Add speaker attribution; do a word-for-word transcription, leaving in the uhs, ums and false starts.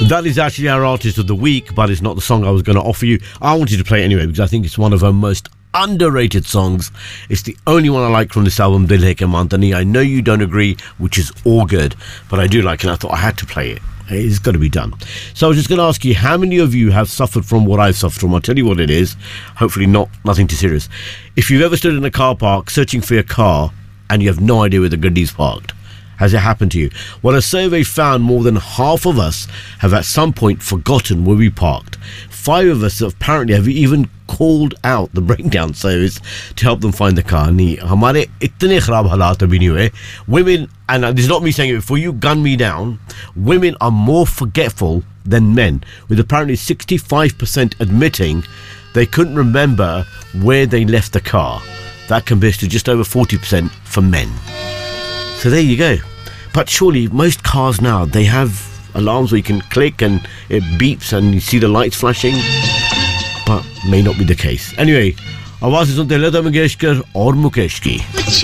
Speaker 1: That is actually our artist of the week, but it's not the song I was going to offer you. I wanted to play it anyway because I think it's one of her most underrated songs. It's the only one I like from this album, Dil Hai Ke Manta Nahi. I know you don't agree, which is all good, but I do like it and I thought I had to play it. It's got to be done. So I was just going to ask you, how many of you have suffered from what I've suffered from? I'll tell you what it is. Hopefully not nothing too serious. If you've ever stood in a car park searching for your car and you have no idea where the gaddi's parked, has it happened to you? Well, a survey found more than half of us have at some point forgotten where we parked. Five of us apparently have even called out the breakdown service to help them find the car. Nahi, hamare itne kharab halat abhi nahi hue. Women, and this is not me saying it, before you gun me down, women are more forgetful than men, with apparently sixty-five percent admitting they couldn't remember where they left the car. That compares to just over forty percent for men. So there you go. But surely most cars now, they have alarms where you can click and it beeps and you see the lights flashing. But may not be the case. Anyway, आवाज़ सुनते हैं लता मंगेशकर और मुकेश की.